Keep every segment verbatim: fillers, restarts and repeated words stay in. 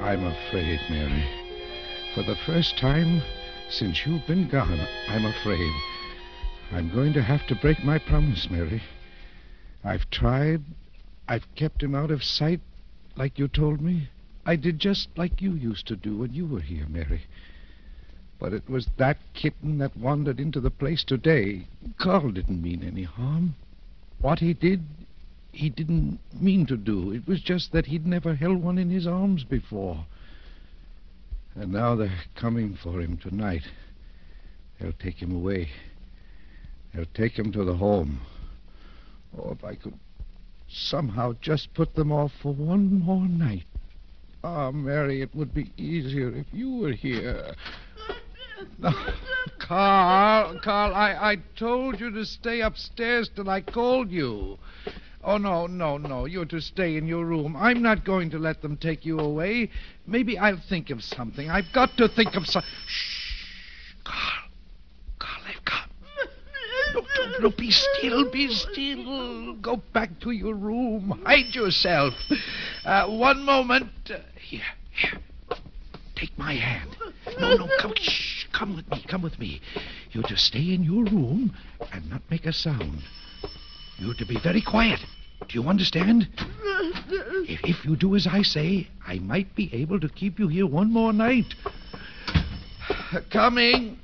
I'm afraid, Mary. For the first time since you've been gone, I'm afraid. I'm going to have to break my promise, Mary. I've tried. I've kept him out of sight, like you told me. I did just like you used to do when you were here, Mary. But it was that kitten that wandered into the place today. Carl didn't mean any harm. What he did, he didn't mean to do. It was just that he'd never held one in his arms before. And now they're coming for him tonight. They'll take him away. They'll take him to the home. Oh, if I could somehow just put them off for one more night. Ah, oh, Mary, it would be easier if you were here. Oh, Carl, Carl, I, I told you to stay upstairs till I called you. Oh, no, no, no. You're to stay in your room. I'm not going to let them take you away. Maybe I'll think of something. I've got to think of some... Shh. Carl. Carl, they've come. No, no, no, be still, be still. Go back to your room. Hide yourself. Uh, one moment. Uh, here, here. Take my hand. No, no, come, shh, come with me, come with me. You're to stay in your room and not make a sound. You're to be very quiet. Do you understand? If, if you do as I say, I might be able to keep you here one more night. Coming.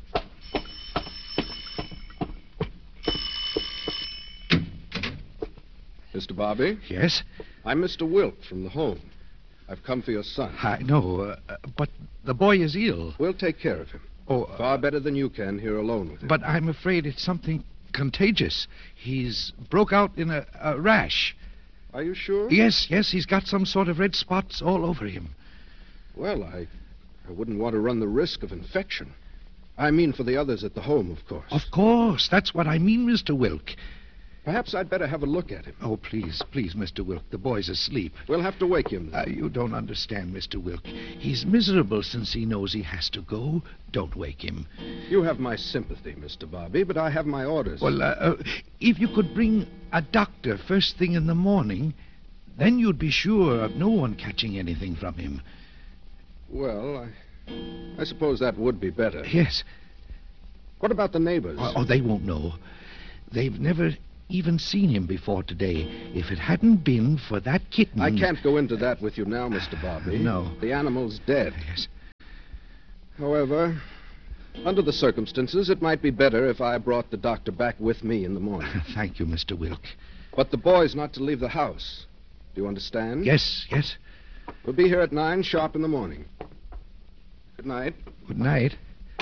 Mister Bobby? Yes? I'm Mister Wilk from the home. I've come for your son. I know, uh, but the boy is ill. We'll take care of him. Oh, uh, Far better than you can here alone with him. But I'm afraid it's something contagious. He's broke out in a, a rash. Are you sure? Yes, yes, he's got some sort of red spots all over him. Well, I, I wouldn't want to run the risk of infection. I mean for the others at the home, of course. Of course. That's what I mean, Mister Wilk. Perhaps I'd better have a look at him. Oh, please, please, Mister Wilk. The boy's asleep. We'll have to wake him. Uh, you don't understand, Mister Wilk. He's miserable since he knows he has to go. Don't wake him. You have my sympathy, Mister Bobby, but I have my orders. Well, uh, uh, if you could bring a doctor first thing in the morning, then you'd be sure of no one catching anything from him. Well, I, I suppose that would be better. Yes. What about the neighbors? Oh, oh, they won't know. They've never even seen him before today. If it hadn't been for that kitten... I can't go into that with you now, Mister Bobby. No. The animal's dead. Yes. However, under the circumstances, it might be better if I brought the doctor back with me in the morning. Thank you, Mister Wilk. But the boy's not to leave the house. Do you understand? Yes, yes. We'll be here at nine sharp in the morning. Good night. Good night.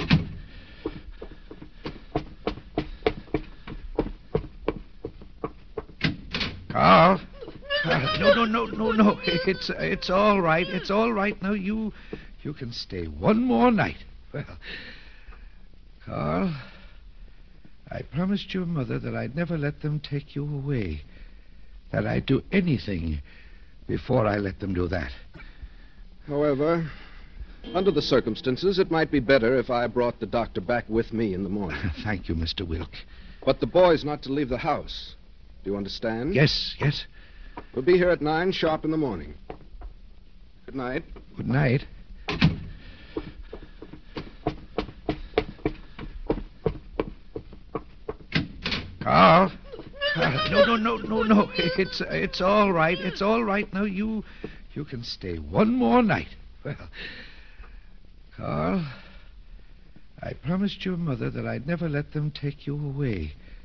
Carl. Carl. No, no, no, no, no. It's it's all right. It's all right. Now you you can stay one more night. Well, Carl, I promised your mother that I'd never let them take you away. That I'd do anything before I let them do that. However, under the circumstances, it might be better if I brought the doctor back with me in the morning. Thank you, Mister Wilk. But the boy's not to leave the house. Do you understand? Yes, yes. We'll be here at nine sharp in the morning. Good night. Good night. Carl. Carl. No, no, no, no, no. It's it's all right. It's all right. Now you you can stay one more night. Well, Carl, I promised your mother that I'd never let them take you away.